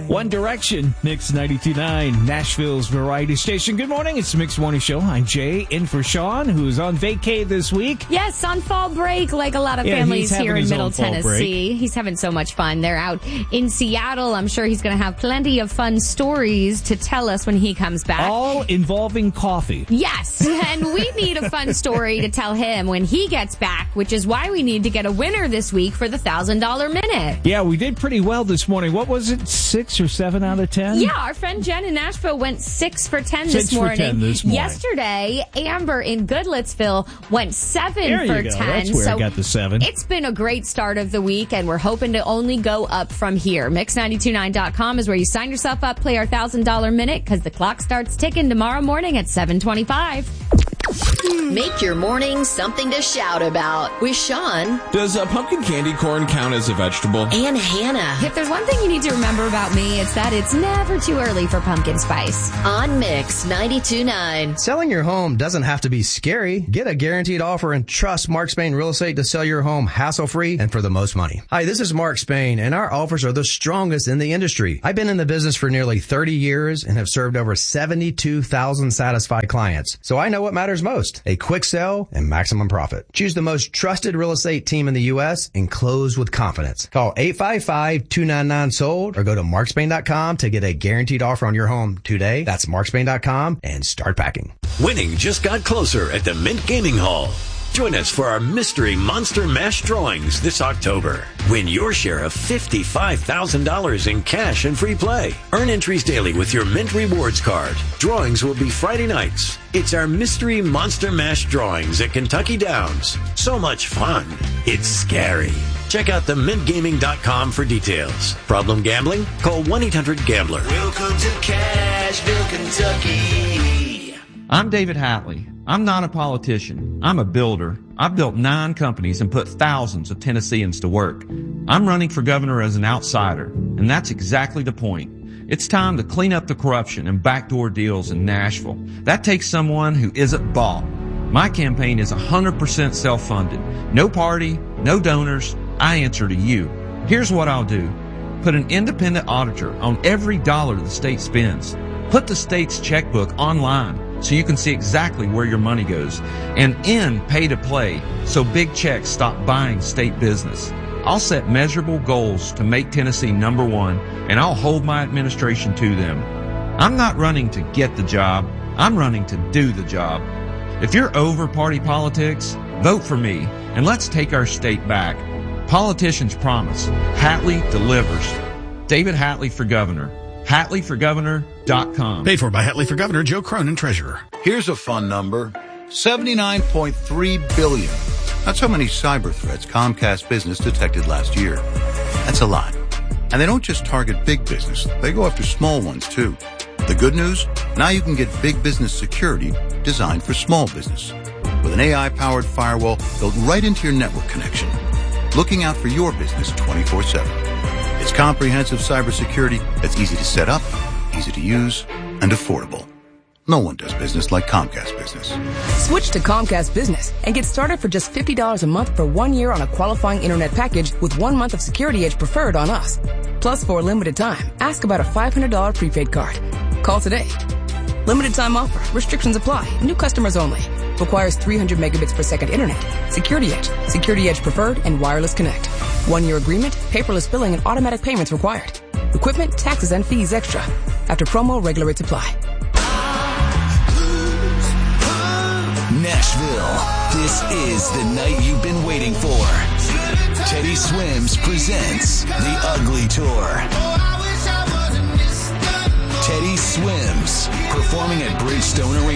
One Direction, Mix 92.9, Nashville's variety station. Good morning, it's the Mix Morning Show. I'm Jay, in for Sean, who's on vacay this week. Yes, on fall break, like a lot of families here in Middle Tennessee. He's having so much fun. They're out in Seattle. I'm sure he's going to have plenty of fun stories to tell us when he comes back. All involving coffee. Yes, and we need a fun story to tell him when he gets back, which is why we need to get a winner this week for the $1,000 Minute. Yeah, we did pretty well this morning. What was it, 6 or 7 out of 10? Yeah, our friend Jen in Nashville went 6 for 10 this morning. 6 for 10 this morning. Yesterday, Amber in Goodlettsville went 7 there for you go. 10. That's where I got the 7. It's been a great start of the week, and we're hoping to only go up from here. Mix929.com is where you sign yourself up, play our $1,000 Minute, because the clock starts ticking tomorrow morning at 7:25. Make your morning something to shout about with Sean. Does pumpkin candy corn count as a vegetable? And Hannah. If there's one thing you need to remember about me, it's that it's never too early for pumpkin spice. On Mix 92.9. Selling your home doesn't have to be scary. Get a guaranteed offer and trust Mark Spain Real Estate to sell your home hassle-free and for the most money. Hi, this is Mark Spain, and our offers are the strongest in the industry. I've been in the business for nearly 30 years and have served over 72,000 satisfied clients. So I know what matters most. A quick sell and maximum profit. Choose the most trusted real estate team in the U.S. and close with confidence. Call 855-299-SOLD or go to markspain.com to get a guaranteed offer on your home today. That's markspain.com and start packing. Winning just got closer at the Mint Gaming Hall. Join us for our Mystery Monster Mash drawings this October. Win your share of $55,000 in cash and free play. Earn entries daily with your Mint Rewards card. Drawings will be Friday nights. It's our Mystery Monster Mash drawings at Kentucky Downs. So much fun. It's scary. Check out themintgaming.com for details. Problem gambling? Call 1-800-GAMBLER. Welcome to Cashville, Kentucky. I'm David Hatley. I'm not a politician. I'm a builder. I've built 9 companies and put thousands of Tennesseans to work. I'm running for governor as an outsider, and that's exactly the point. It's time to clean up the corruption and backdoor deals in Nashville. That takes someone who isn't bought. My campaign is 100% self-funded. No party, no donors. I answer to you. Here's what I'll do. Put an independent auditor on every dollar the state spends. Put the state's checkbook online so you can see exactly where your money goes, and end pay to play so big checks stop buying state business. I'll set measurable goals to make Tennessee number one, and I'll hold my administration to them. I'm not running to get the job. I'm running to do the job. If you're over party politics, vote for me, and let's take our state back. Politicians promise. Hatley delivers. David Hatley for governor. HatleyForGovernor.com. Paid for by Hatley for Governor, Joe Cronin, Treasurer. Here's a fun number. 79.3 billion. That's how many cyber threats Comcast Business detected last year. That's a lot. And they don't just target big business. They go after small ones, too. The good news? Now you can get big business security designed for small business. With an AI-powered firewall built right into your network connection. Looking out for your business 24/7. It's comprehensive cybersecurity that's easy to set up, easy to use, and affordable. No one does business like Comcast Business. Switch to Comcast Business and get started for just $50 a month for 1 year on a qualifying internet package with 1 month of Security Edge Preferred on us. Plus, for a limited time, ask about a $500 prepaid card. Call today. Limited time offer. Restrictions apply. New customers only. Requires 300 megabits per second internet. Security Edge, Security Edge Preferred, and Wireless Connect. 1 year agreement, paperless billing, and automatic payments required. Equipment, taxes, and fees extra. After promo, regular rates apply. Nashville, this is the night you've been waiting for. Teddy Swims presents The Ugly Tour. Teddy Swims, performing at Bridgestone Arena.